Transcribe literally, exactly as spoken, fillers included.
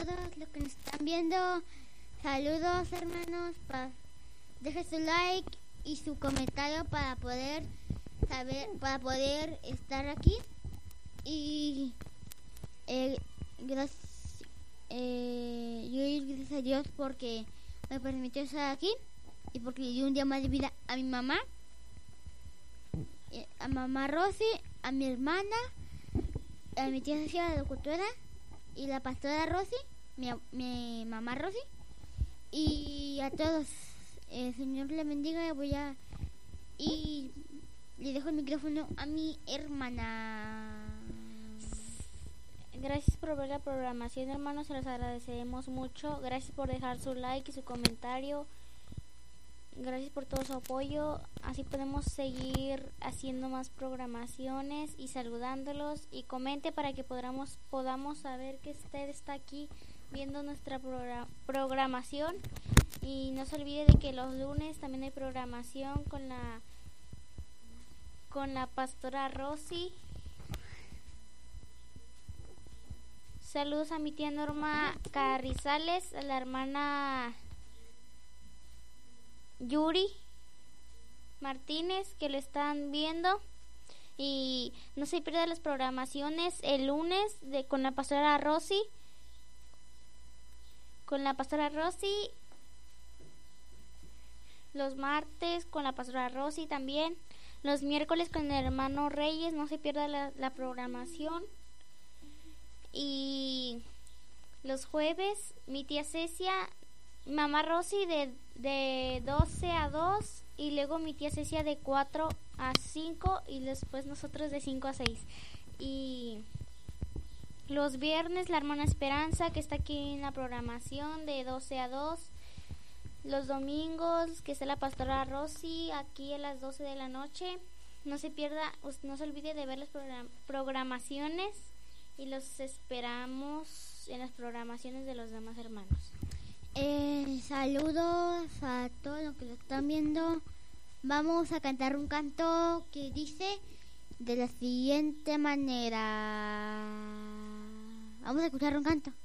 todos los que nos están viendo. Saludos, hermanos. Pa- Deje su like y su comentario para poder saber, para poder estar aquí. Y eh, gracias, eh, yo doy gracias a Dios porque me permitió estar aquí y porque le di un día más de vida a mi mamá, a mamá Rosy, a mi hermana, a mi tía Cecilia, la locutora, y la pastora Rosy, mi, mi mamá Rosy, y a todos. El Señor le bendiga. Voy a y le dejo el micrófono a mi hermana. Gracias por ver la programación, hermanos, se los agradecemos mucho. Gracias por dejar su like y su comentario. Gracias por todo su apoyo. Así podemos seguir haciendo más programaciones y saludándolos. Y comente para que podamos, podamos saber que usted está aquí viendo nuestra progra- programación. Y no se olvide de que los lunes también hay programación con la con la pastora Rosy. Saludos a mi tía Norma Carrizales, a la hermana Yuri Martínez, que lo están viendo. Y no se pierdan las programaciones el lunes de con la pastora Rosy. Con la pastora Rosy. Los martes con la pastora Rosy también. Los miércoles con el hermano Reyes. No se pierda la, la programación. Y los jueves mi tía Cecia, mamá Rosy de, de doce a dos. Y luego mi tía Cecia de cuatro a cinco. Y después nosotros de cinco a seis. Y los viernes la hermana Esperanza, que está aquí en la programación, de doce a dos. Los domingos que está la pastora Rosy aquí a las doce de la noche. No se pierda, no se olvide de ver las program- programaciones y los esperamos en las programaciones de los demás hermanos. Eh, saludos a todos los que lo están viendo. Vamos a cantar un canto que dice de la siguiente manera. Vamos a escuchar un canto.